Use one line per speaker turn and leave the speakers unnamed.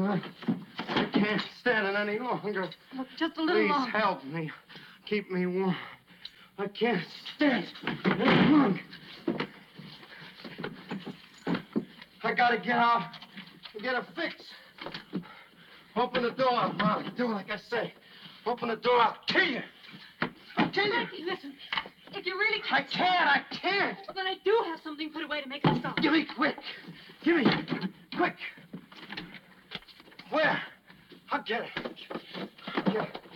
Mom. I can't stand it any longer.
Look, just a little longer.
Please help me. Keep me warm. I can't stand it any longer. I gotta get out and get a fix. Open the door, Mom. Do like I say. Open the door, I'll kill you. I'll kill you.
Frankie, listen. If you really can't...
I can't.
Well, then I do have something put away to make it stop.
Give me quick. Give me. Quick. Where? I'll get it. I'll get it.